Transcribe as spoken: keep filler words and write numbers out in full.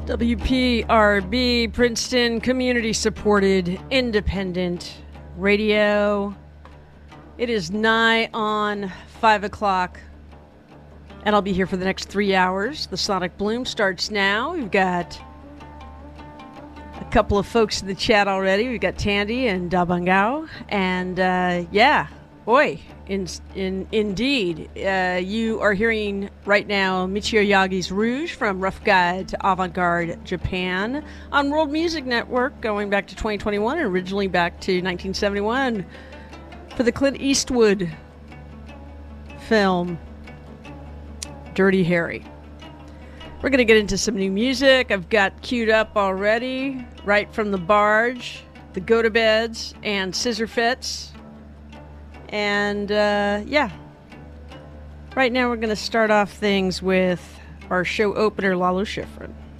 W P R B, Princeton, community-supported, independent radio. It is nigh on five o'clock, and I'll be here for the next three hours. The Sonic Bloom starts now. We've got a couple of folks in the chat already. We've got Tandy and Dabangao, and uh, yeah, boy, in, in, indeed. Uh, you are hearing right now Michio Yagi's Rouge from Rough Guide to Avant-Garde Japan on World Music Network, going back to twenty twenty-one and originally back to nineteen seventy-one for the Clint Eastwood film Dirty Harry. We're going to get into some new music. I've got queued up already, right from the Barge, the Go-To-Beds, and Scissor Fits. And, uh, yeah. Right now we're going to start off things with our show opener, Lalo Schifrin.